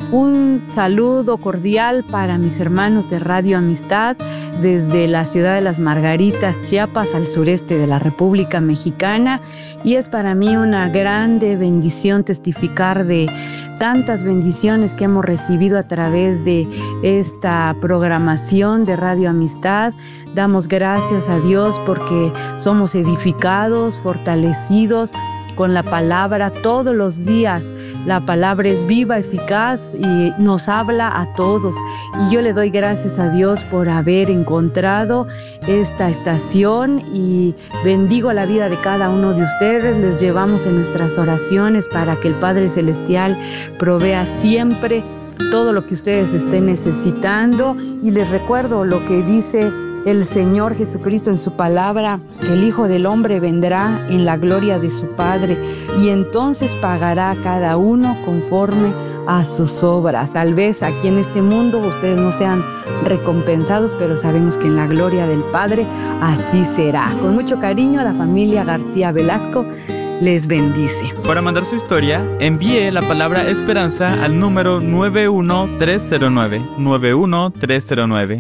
Un saludo cordial para mis hermanos de Radio Amistad desde la ciudad de Las Margaritas, Chiapas, al sureste de la República Mexicana. Y es para mí una grande bendición testificar de tantas bendiciones que hemos recibido a través de esta programación de Radio Amistad. Damos gracias a Dios porque somos edificados, fortalecidos con la palabra todos los días. La palabra es viva, eficaz y nos habla a todos. Y yo le doy gracias a Dios por haber encontrado esta estación y bendigo la vida de cada uno de ustedes. Les llevamos en nuestras oraciones para que el Padre Celestial provea siempre todo lo que ustedes estén necesitando. Y les recuerdo lo que dice el Señor Jesucristo en su palabra: el Hijo del Hombre vendrá en la gloria de su Padre y entonces pagará a cada uno conforme a sus obras. Tal vez aquí en este mundo ustedes no sean recompensados, pero sabemos que en la gloria del Padre así será. Con mucho cariño, la familia García Velasco les bendice. Para mandar su historia, envíe la palabra esperanza al número 91309. 91309.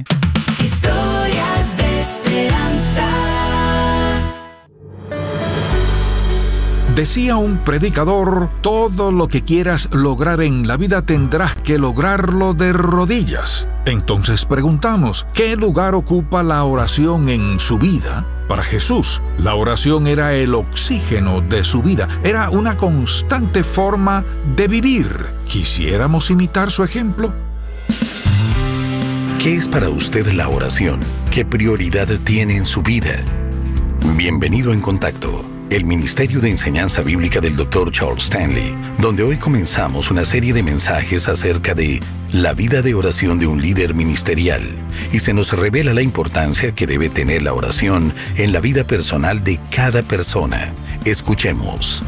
Decía un predicador: todo lo que quieras lograr en la vida tendrás que lograrlo de rodillas. Entonces preguntamos, ¿qué lugar ocupa la oración en su vida? Para Jesús, la oración era el oxígeno de su vida, era una constante forma de vivir. ¿Quisiéramos imitar su ejemplo? ¿Qué es para usted la oración? ¿Qué prioridad tiene en su vida? Bienvenido en Contacto, el Ministerio de Enseñanza Bíblica del Dr. Charles Stanley, donde hoy comenzamos una serie de mensajes acerca de la vida de oración de un líder ministerial, y se nos revela la importancia que debe tener la oración en la vida personal de cada persona. Escuchemos.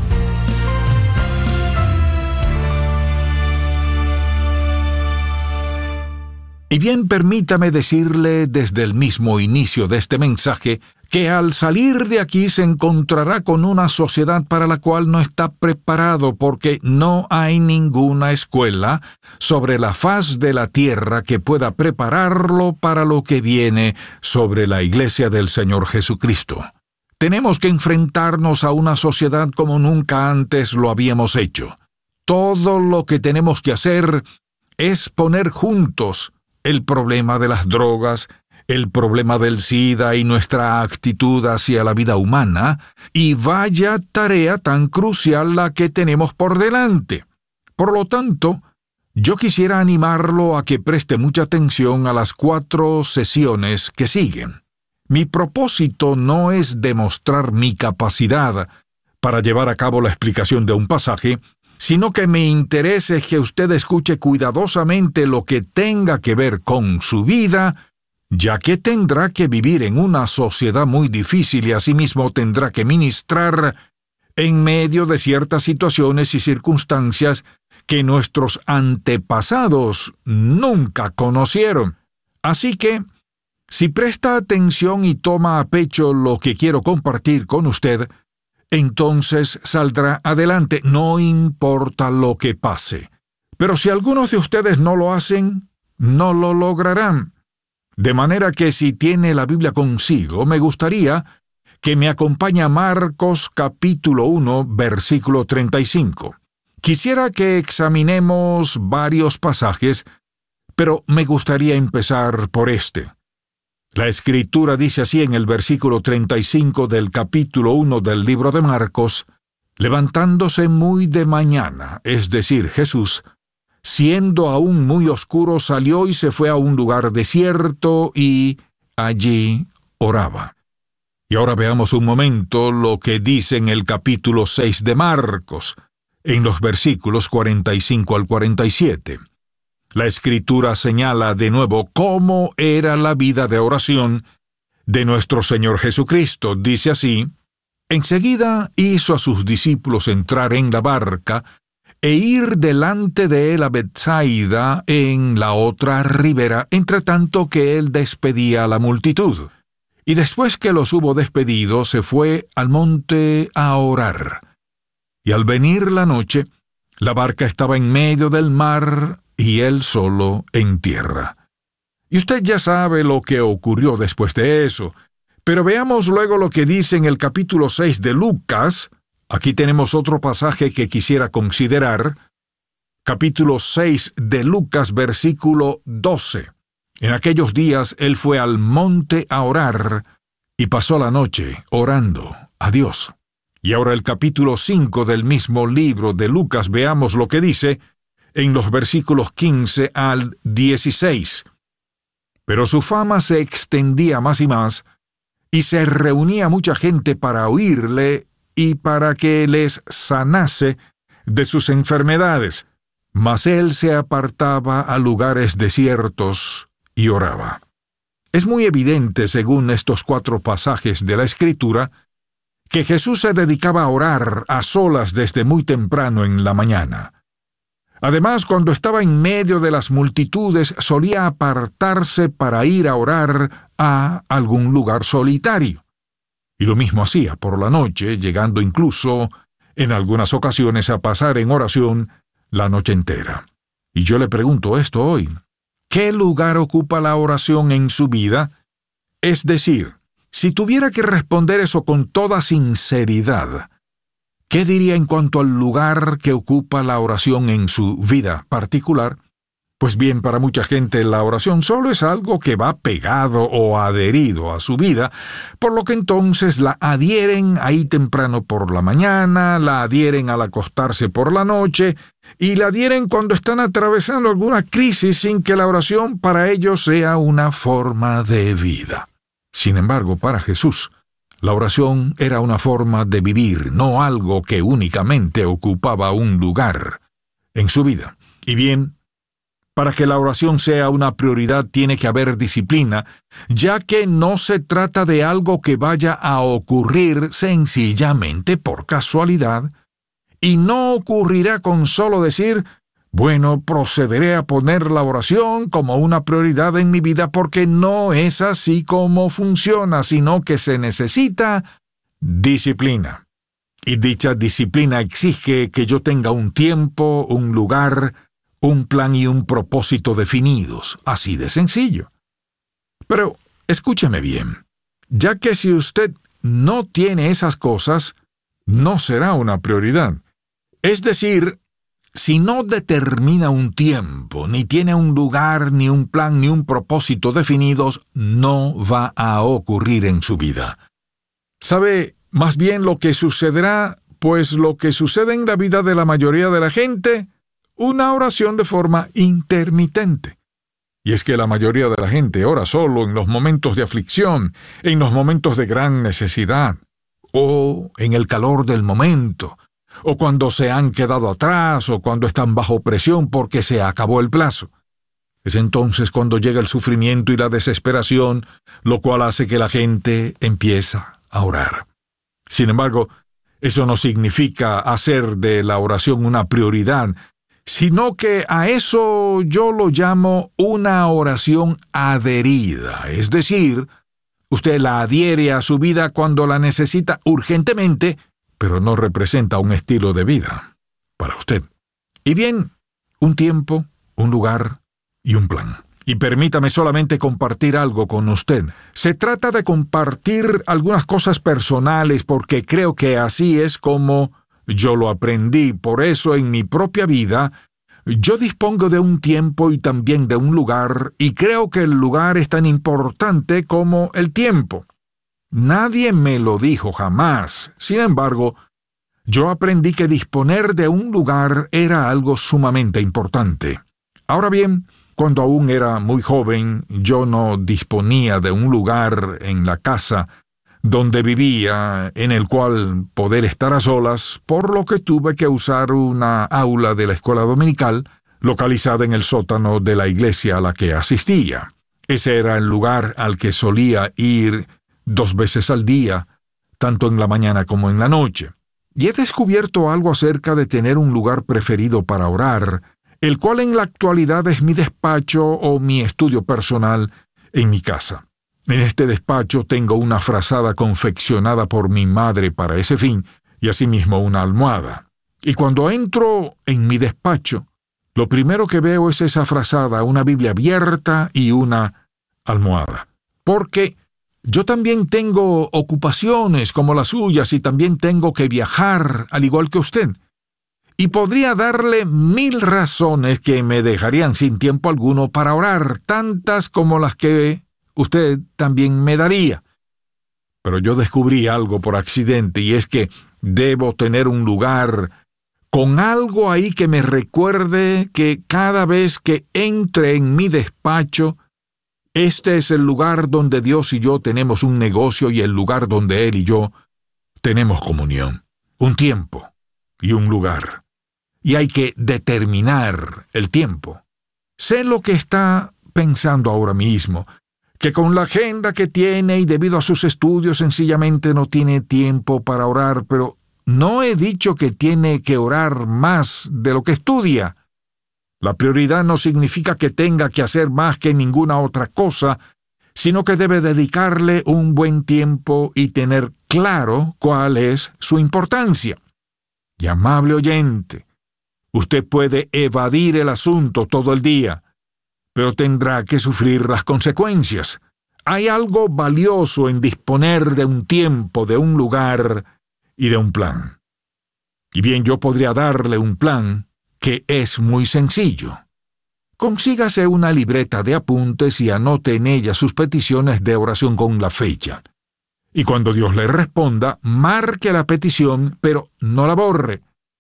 Y bien, permítame decirle desde el mismo inicio de este mensaje que al salir de aquí se encontrará con una sociedad para la cual no está preparado, porque no hay ninguna escuela sobre la faz de la tierra que pueda prepararlo para lo que viene sobre la Iglesia del Señor Jesucristo. Tenemos que enfrentarnos a una sociedad como nunca antes lo habíamos hecho. Todo lo que tenemos que hacer es poner juntos el problema de las drogas, el problema del SIDA y nuestra actitud hacia la vida humana, y vaya tarea tan crucial la que tenemos por delante. Por lo tanto, yo quisiera animarlo a que preste mucha atención a las 4 sesiones que siguen. Mi propósito no es demostrar mi capacidad para llevar a cabo la explicación de un pasaje, sino que mi interés es que usted escuche cuidadosamente lo que tenga que ver con su vida, ya que tendrá que vivir en una sociedad muy difícil y asimismo tendrá que ministrar en medio de ciertas situaciones y circunstancias que nuestros antepasados nunca conocieron. Así que, si presta atención y toma a pecho lo que quiero compartir con usted, entonces saldrá adelante, no importa lo que pase. Pero si algunos de ustedes no lo hacen, no lo lograrán. De manera que si tiene la Biblia consigo, me gustaría que me acompañe a Marcos capítulo 1, versículo 35. Quisiera que examinemos varios pasajes, pero me gustaría empezar por este. La Escritura dice así en el versículo 35 del capítulo 1 del libro de Marcos: levantándose muy de mañana, es decir, Jesús, siendo aún muy oscuro, salió y se fue a un lugar desierto y allí oraba. Y ahora veamos un momento lo que dice en el capítulo 6 de Marcos, en los versículos 45 al 47. La Escritura señala de nuevo cómo era la vida de oración de nuestro Señor Jesucristo. Dice así: enseguida hizo a sus discípulos entrar en la barca e ir delante de él a Betsaida en la otra ribera, entre tanto que él despedía a la multitud. Y después que los hubo despedido, se fue al monte a orar. Y al venir la noche, La barca estaba en medio del mar y él solo en tierra. Y usted ya sabe lo que ocurrió después de eso. Pero veamos luego lo que dice en el capítulo 6 de Lucas. Aquí tenemos otro pasaje que quisiera considerar. Capítulo 6 de Lucas, versículo 12. En aquellos días él fue al monte a orar y pasó la noche orando a Dios. Y ahora el capítulo 5 del mismo libro de Lucas, veamos lo que dice en los versículos 15 al 16. Pero su fama se extendía más y más, y se reunía mucha gente para oírle y para que les sanase de sus enfermedades. Mas él se apartaba a lugares desiertos y oraba. Es muy evidente, según estos 4 pasajes de la Escritura, que Jesús se dedicaba a orar a solas desde muy temprano en la mañana. Además, cuando estaba en medio de las multitudes, solía apartarse para ir a orar a algún lugar solitario. Y lo mismo hacía por la noche, llegando incluso, en algunas ocasiones, a pasar en oración la noche entera. Y yo le pregunto esto hoy: ¿qué lugar ocupa la oración en su vida? Es decir, si tuviera que responder eso con toda sinceridad, ¿qué diría en cuanto al lugar que ocupa la oración en su vida particular? Pues bien, para mucha gente la oración solo es algo que va pegado o adherido a su vida, por lo que entonces la adhieren ahí temprano por la mañana, la adhieren al acostarse por la noche, y la adhieren cuando están atravesando alguna crisis sin que la oración para ellos sea una forma de vida. Sin embargo, para Jesús, la oración era una forma de vivir, no algo que únicamente ocupaba un lugar en su vida. Y bien, para que la oración sea una prioridad tiene que haber disciplina, ya que no se trata de algo que vaya a ocurrir sencillamente por casualidad, y no ocurrirá con solo decir: bueno, procederé a poner la oración como una prioridad en mi vida, porque no es así como funciona, sino que se necesita disciplina. Y dicha disciplina exige que yo tenga un tiempo, un lugar, un plan y un propósito definidos, así de sencillo. Pero escúcheme bien, ya que si usted no tiene esas cosas, no será una prioridad. Es decir, si no determina un tiempo, ni tiene un lugar, ni un plan, ni un propósito definidos, no va a ocurrir en su vida. ¿Sabe más bien lo que sucederá? Pues lo que sucede en la vida de la mayoría de la gente: una oración de forma intermitente. Y es que la mayoría de la gente ora solo en los momentos de aflicción, en los momentos de gran necesidad, o en el calor del momento, o cuando se han quedado atrás, o cuando están bajo presión porque se acabó el plazo. Es entonces cuando llega el sufrimiento y la desesperación, lo cual hace que la gente empieza a orar. Sin embargo, eso no significa hacer de la oración una prioridad, sino que a eso yo lo llamo una oración adherida. Es decir, usted la adhiere a su vida cuando la necesita urgentemente, pero no representa un estilo de vida para usted. Y bien, un tiempo, un lugar y un plan. Y permítame solamente compartir algo con usted. Se trata de compartir algunas cosas personales porque creo que así es como yo lo aprendí. Por eso en mi propia vida yo dispongo de un tiempo y también de un lugar, y creo que el lugar es tan importante como el tiempo. Nadie me lo dijo jamás. Sin embargo, yo aprendí que disponer de un lugar era algo sumamente importante. Ahora bien, cuando aún era muy joven, yo no disponía de un lugar en la casa donde vivía en el cual poder estar a solas, por lo que tuve que usar una aula de la escuela dominical localizada en el sótano de la iglesia a la que asistía. Ese era el lugar al que solía ir 2 veces al día, tanto en la mañana como en la noche. Y he descubierto algo acerca de tener un lugar preferido para orar, el cual en la actualidad es mi despacho o mi estudio personal en mi casa. En este despacho tengo una frazada confeccionada por mi madre para ese fin, y asimismo una almohada. Y cuando entro en mi despacho, lo primero que veo es esa frazada, una Biblia abierta y una almohada. Porque yo también tengo ocupaciones como las suyas y también tengo que viajar, al igual que usted. Y podría darle 1000 razones que me dejarían sin tiempo alguno para orar, tantas como las que usted también me daría. Pero yo descubrí algo por accidente, y es que debo tener un lugar con algo ahí que me recuerde que cada vez que entre en mi despacho, este es el lugar donde Dios y yo tenemos un negocio y el lugar donde Él y yo tenemos comunión, un tiempo y un lugar. Y hay que determinar el tiempo. Sé lo que está pensando ahora mismo, que con la agenda que tiene y debido a sus estudios sencillamente no tiene tiempo para orar, pero no he dicho que tiene que orar más de lo que estudia. La prioridad no significa que tenga que hacer más que ninguna otra cosa, sino que debe dedicarle un buen tiempo y tener claro cuál es su importancia. Y amable oyente, usted puede evadir el asunto todo el día, pero tendrá que sufrir las consecuencias. Hay algo valioso en disponer de un tiempo, de un lugar y de un plan. Y bien, yo podría darle un plan que es muy sencillo. Consígase una libreta de apuntes y anote en ella sus peticiones de oración con la fecha. Y cuando Dios le responda, marque la petición, pero no la borre.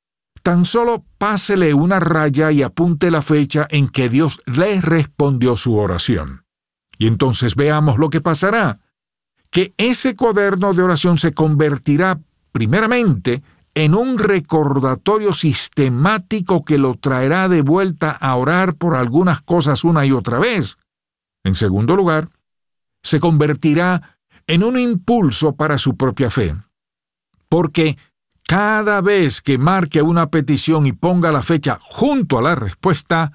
Tan solo pásele una raya y apunte la fecha en que Dios le respondió su oración. Y entonces veamos lo que pasará. Que ese cuaderno de oración se convertirá, primeramente, en un recordatorio sistemático que lo traerá de vuelta a orar por algunas cosas una y otra vez. En segundo lugar, se convertirá en un impulso para su propia fe. Porque cada vez que marque una petición y ponga la fecha junto a la respuesta,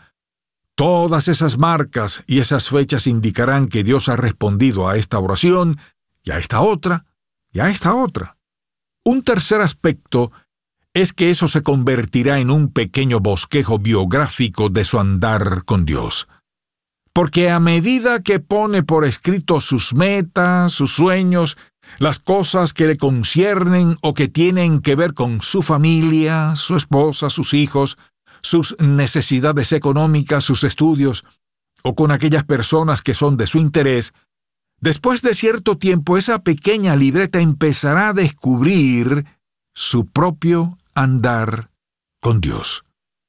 todas esas marcas y esas fechas indicarán que Dios ha respondido a esta oración, y a esta otra, y a esta otra. Un tercer aspecto es que eso se convertirá en un pequeño bosquejo biográfico de su andar con Dios. Porque a medida que pone por escrito sus metas, sus sueños, las cosas que le conciernen o que tienen que ver con su familia, su esposa, sus hijos, sus necesidades económicas, sus estudios, o con aquellas personas que son de su interés, después de cierto tiempo esa pequeña libreta empezará a descubrir su propio andar con Dios.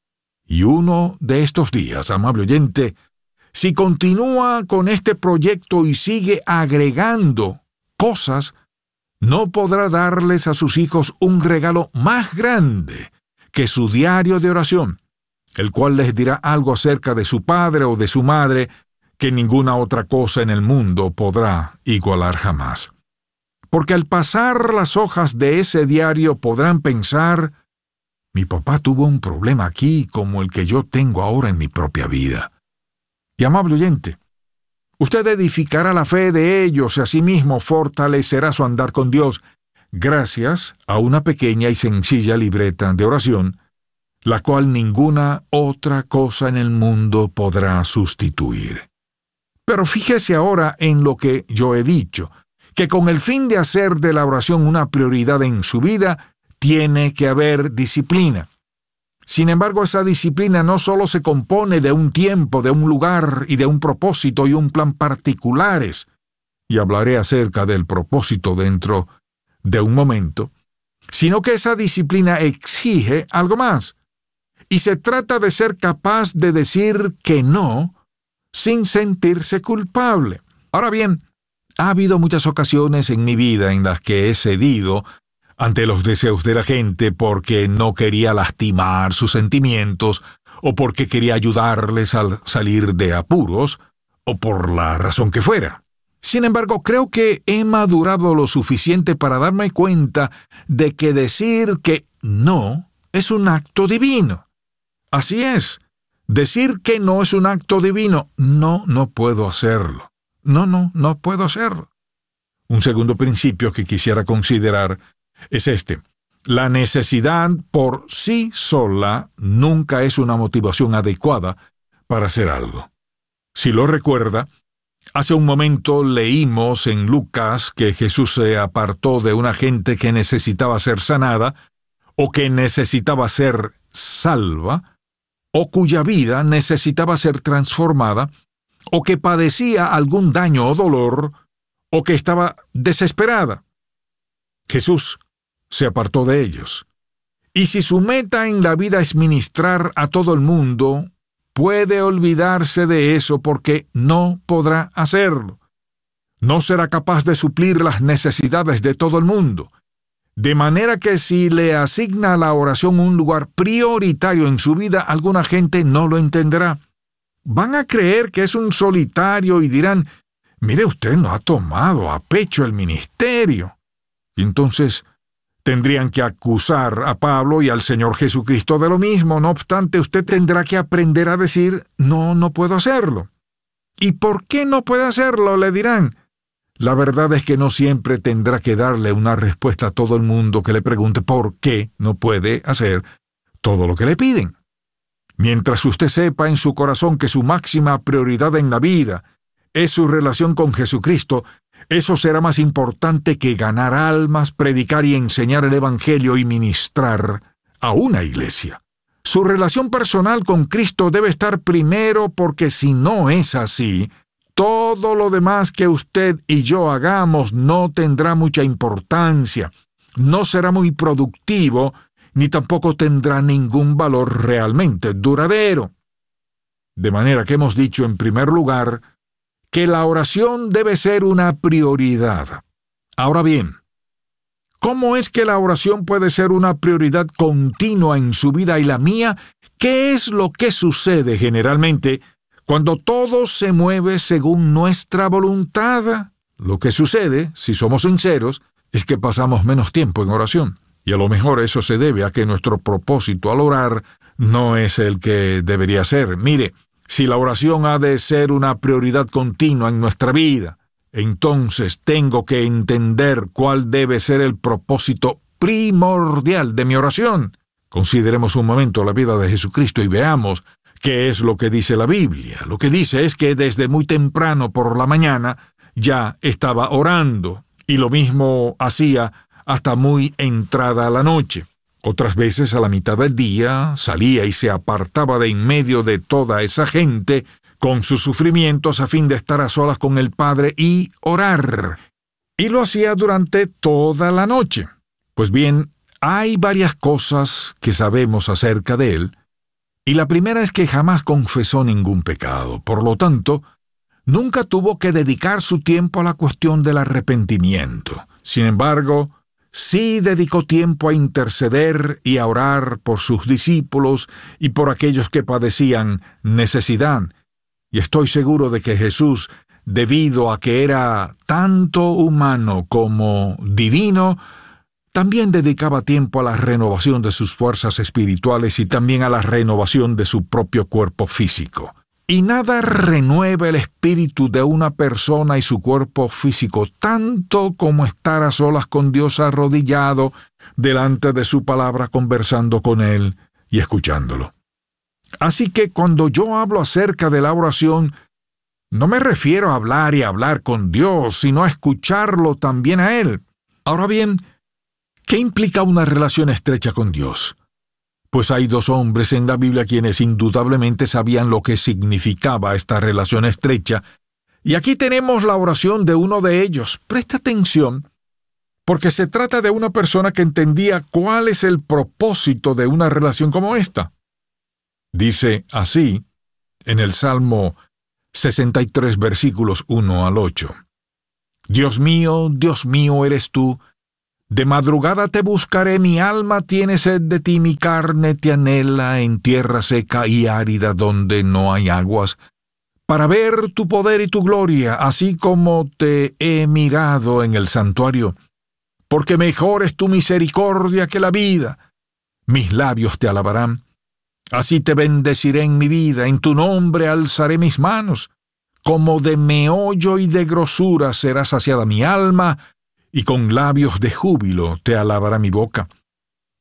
Y uno de estos días, amable oyente, si continúa con este proyecto y sigue agregando cosas, no podrá darles a sus hijos un regalo más grande que su diario de oración, el cual les dirá algo acerca de su padre o de su madre que ninguna otra cosa en el mundo podrá igualar jamás. Porque al pasar las hojas de ese diario podrán pensar: mi papá tuvo un problema aquí como el que yo tengo ahora en mi propia vida. Y amable oyente, usted edificará la fe de ellos y asimismo fortalecerá su andar con Dios gracias a una pequeña y sencilla libreta de oración, la cual ninguna otra cosa en el mundo podrá sustituir. Pero fíjese ahora en lo que yo he dicho, que con el fin de hacer de la oración una prioridad en su vida, tiene que haber disciplina. Sin embargo, esa disciplina no solo se compone de un tiempo, de un lugar y de un propósito y un plan particulares, y hablaré acerca del propósito dentro de un momento, sino que esa disciplina exige algo más. Y se trata de ser capaz de decir que no sin sentirse culpable. Ahora bien, ha habido muchas ocasiones en mi vida en las que he cedido ante los deseos de la gente porque no quería lastimar sus sentimientos o porque quería ayudarles a salir de apuros o por la razón que fuera. Sin embargo, creo que he madurado lo suficiente para darme cuenta de que decir que no es un acto divino. Así es. Decir que no es un acto divino. No puedo hacerlo. No puedo hacerlo. Un segundo principio que quisiera considerar es este. La necesidad por sí sola nunca es una motivación adecuada para hacer algo. Si lo recuerda, hace un momento leímos en Lucas que Jesús se apartó de una gente que necesitaba ser sanada, o que necesitaba ser salva, o cuya vida necesitaba ser transformada, o que padecía algún daño o dolor, o que estaba desesperada. Jesús se apartó de ellos. Y si su meta en la vida es ministrar a todo el mundo, puede olvidarse de eso porque no podrá hacerlo. No será capaz de suplir las necesidades de todo el mundo. De manera que si le asigna a la oración un lugar prioritario en su vida, alguna gente no lo entenderá. Van a creer que es un solitario y dirán: mire, usted no ha tomado a pecho el ministerio. Y entonces tendrían que acusar a Pablo y al Señor Jesucristo de lo mismo. No obstante, usted tendrá que aprender a decir: no puedo hacerlo. ¿Y por qué no puede hacerlo?, le dirán. La verdad es que no siempre tendrá que darle una respuesta a todo el mundo que le pregunte por qué no puede hacer todo lo que le piden. Mientras usted sepa en su corazón que su máxima prioridad en la vida es su relación con Jesucristo, eso será más importante que ganar almas, predicar y enseñar el Evangelio y ministrar a una iglesia. Su relación personal con Cristo debe estar primero, porque si no es así, todo lo demás que usted y yo hagamos no tendrá mucha importancia, no será muy productivo, ni tampoco tendrá ningún valor realmente duradero. De manera que hemos dicho en primer lugar que la oración debe ser una prioridad. Ahora bien, ¿cómo es que la oración puede ser una prioridad continua en su vida y la mía? ¿Qué es lo que sucede generalmente cuando todo se mueve según nuestra voluntad? Lo que sucede, si somos sinceros, es que pasamos menos tiempo en oración. Y a lo mejor eso se debe a que nuestro propósito al orar no es el que debería ser. Mire, si la oración ha de ser una prioridad continua en nuestra vida, entonces tengo que entender cuál debe ser el propósito primordial de mi oración. Consideremos un momento la vida de Jesucristo y veamos qué es lo que dice la Biblia. Lo que dice es que desde muy temprano por la mañana ya estaba orando, y lo mismo hacía hasta muy entrada la noche. Otras veces a la mitad del día salía y se apartaba de en medio de toda esa gente con sus sufrimientos a fin de estar a solas con el Padre y orar. Y lo hacía durante toda la noche. Pues bien, hay varias cosas que sabemos acerca de él, y la primera es que jamás confesó ningún pecado. Por lo tanto, nunca tuvo que dedicar su tiempo a la cuestión del arrepentimiento. Sin embargo, sí dedicó tiempo a interceder y a orar por sus discípulos y por aquellos que padecían necesidad. Y estoy seguro de que Jesús, debido a que era tanto humano como divino, también dedicaba tiempo a la renovación de sus fuerzas espirituales y también a la renovación de su propio cuerpo físico. Y nada renueva el espíritu de una persona y su cuerpo físico tanto como estar a solas con Dios arrodillado delante de su palabra, conversando con Él y escuchándolo. Así que cuando yo hablo acerca de la oración, no me refiero a hablar y hablar con Dios, sino a escucharlo también a Él. Ahora bien, ¿qué implica una relación estrecha con Dios? Pues hay dos hombres en la Biblia quienes indudablemente sabían lo que significaba esta relación estrecha, y aquí tenemos la oración de uno de ellos. Presta atención, porque se trata de una persona que entendía cuál es el propósito de una relación como esta. Dice así, en el Salmo 63, versículos 1 al 8. Dios mío, eres tú. De madrugada te buscaré, mi alma tiene sed de ti, mi carne te anhela en tierra seca y árida donde no hay aguas, para ver tu poder y tu gloria, así como te he mirado en el santuario. Porque mejor es tu misericordia que la vida. Mis labios te alabarán. Así te bendeciré en mi vida, en tu nombre alzaré mis manos. Como de meollo y de grosura será saciada mi alma, y con labios de júbilo te alabará mi boca.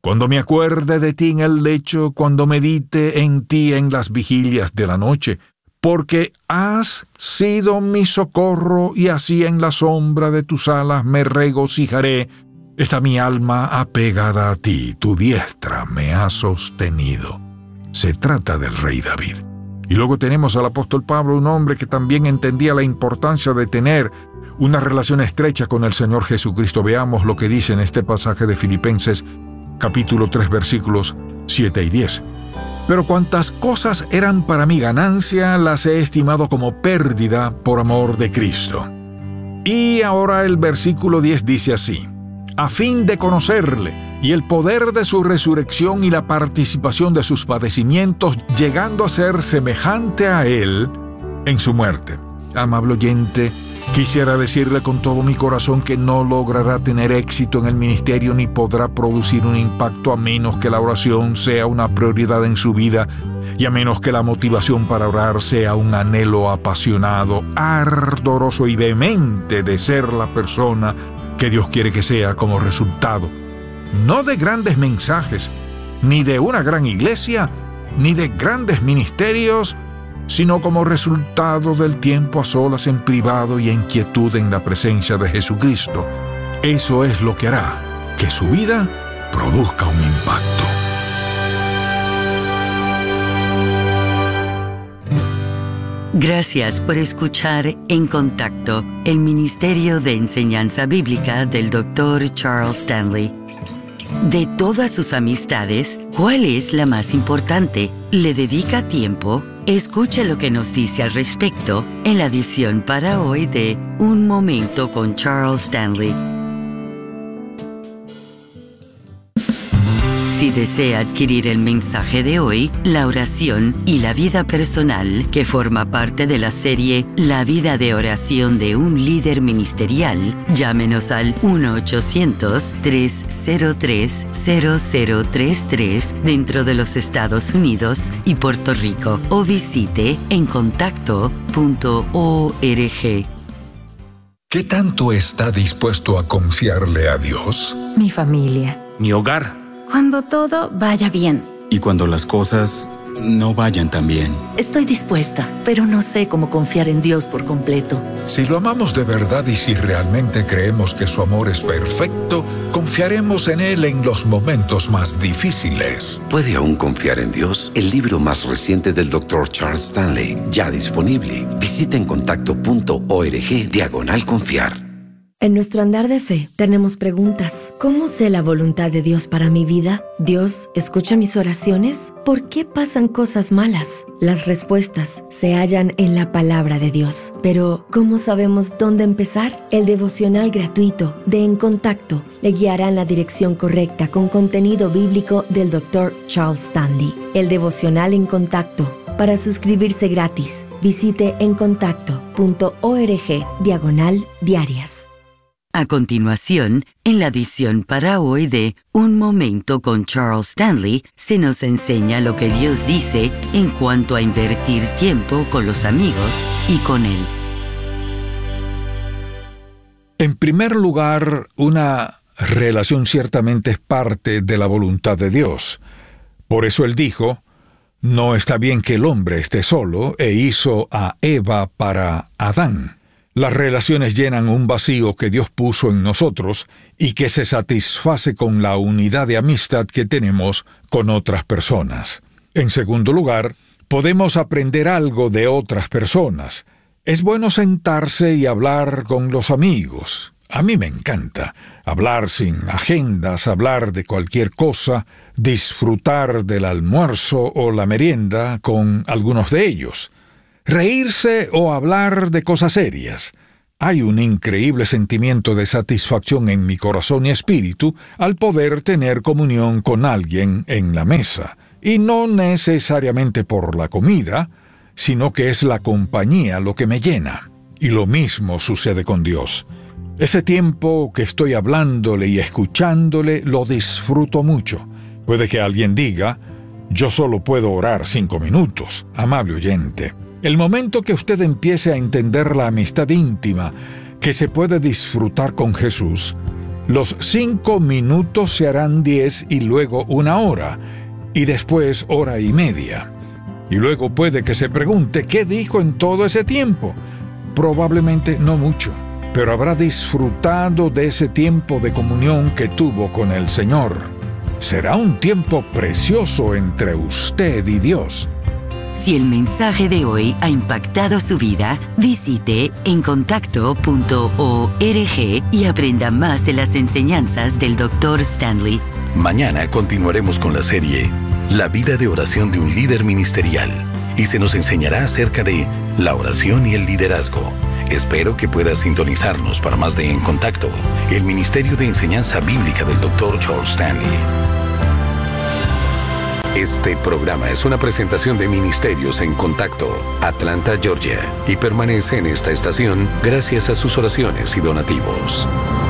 Cuando me acuerde de ti en el lecho, cuando medite en ti en las vigilias de la noche, porque has sido mi socorro y así en la sombra de tus alas me regocijaré. Está mi alma apegada a ti, tu diestra me ha sostenido. Se trata del rey David. Y luego tenemos al apóstol Pablo, un hombre que también entendía la importancia de tener una relación estrecha con el Señor Jesucristo. Veamos lo que dice en este pasaje de Filipenses, capítulo 3, versículos 7 y 10. Pero cuantas cosas eran para mi ganancia, las he estimado como pérdida por amor de Cristo. Y ahora el versículo 10 dice así: a fin de conocerle y el poder de su resurrección y la participación de sus padecimientos, llegando a ser semejante a él en su muerte. Amable oyente, quisiera decirle con todo mi corazón que no logrará tener éxito en el ministerio ni podrá producir un impacto a menos que la oración sea una prioridad en su vida y a menos que la motivación para orar sea un anhelo apasionado, ardoroso y vehemente de ser la persona que Dios quiere que sea como resultado, no de grandes mensajes, ni de una gran iglesia, ni de grandes ministerios, sino como resultado del tiempo a solas en privado y en quietud en la presencia de Jesucristo. Eso es lo que hará que su vida produzca un impacto. Gracias por escuchar En Contacto, el Ministerio de Enseñanza Bíblica del Dr. Charles Stanley. De todas sus amistades, ¿cuál es la más importante? ¿Le dedica tiempo? Escuche lo que nos dice al respecto en la edición para hoy de Un Momento con Charles Stanley. Si desea adquirir el mensaje de hoy, la oración y la vida personal, que forma parte de la serie La vida de oración de un líder ministerial, llámenos al 1-800-303-0033 dentro de los Estados Unidos y Puerto Rico o visite encontacto.org. ¿Qué tanto está dispuesto a confiarle a Dios? Mi familia. Mi hogar. Cuando todo vaya bien. Y cuando las cosas no vayan tan bien. Estoy dispuesta, pero no sé cómo confiar en Dios por completo. Si lo amamos de verdad y si realmente creemos que su amor es perfecto, confiaremos en Él en los momentos más difíciles. ¿Puede aún confiar en Dios? El libro más reciente del Dr. Charles Stanley, ya disponible. Visita encontacto.org/confiar. En nuestro andar de fe tenemos preguntas. ¿Cómo sé la voluntad de Dios para mi vida? ¿Dios escucha mis oraciones? ¿Por qué pasan cosas malas? Las respuestas se hallan en la palabra de Dios. Pero, ¿cómo sabemos dónde empezar? El devocional gratuito de En Contacto le guiará en la dirección correcta con contenido bíblico del Dr. Charles Stanley. El devocional En Contacto. Para suscribirse gratis, visite encontacto.org/diarias. A continuación, en la edición para hoy de Un Momento con Charles Stanley, se nos enseña lo que Dios dice en cuanto a invertir tiempo con los amigos y con Él. En primer lugar, una relación ciertamente es parte de la voluntad de Dios. Por eso Él dijo: no está bien que el hombre esté solo, e hizo a Eva para Adán. Las relaciones llenan un vacío que Dios puso en nosotros y que se satisface con la unidad de amistad que tenemos con otras personas. En segundo lugar, podemos aprender algo de otras personas. Es bueno sentarse y hablar con los amigos. A mí me encanta hablar sin agendas, hablar de cualquier cosa, disfrutar del almuerzo o la merienda con algunos de ellos. Reírse o hablar de cosas serias. Hay un increíble sentimiento de satisfacción en mi corazón y espíritu al poder tener comunión con alguien en la mesa. Y no necesariamente por la comida, sino que es la compañía lo que me llena. Y lo mismo sucede con Dios. Ese tiempo que estoy hablándole y escuchándole lo disfruto mucho. Puede que alguien diga: yo solo puedo orar 5 minutos. Amable oyente, el momento que usted empiece a entender la amistad íntima que se puede disfrutar con Jesús, Los 5 minutos se harán 10 y luego 1 hora, y después 1 hora y media. Y luego puede que se pregunte qué dijo en todo ese tiempo. Probablemente no mucho, pero habrá disfrutado de ese tiempo de comunión que tuvo con el Señor. Será un tiempo precioso entre usted y Dios. Si el mensaje de hoy ha impactado su vida, visite encontacto.org y aprenda más de las enseñanzas del Dr. Stanley. Mañana continuaremos con la serie La vida de oración de un líder ministerial y se nos enseñará acerca de la oración y el liderazgo. Espero que pueda sintonizarnos para más de En Contacto, el Ministerio de Enseñanza Bíblica del Dr. Charles Stanley. Este programa es una presentación de Ministerios en Contacto, Atlanta, Georgia, y permanece en esta estación gracias a sus oraciones y donativos.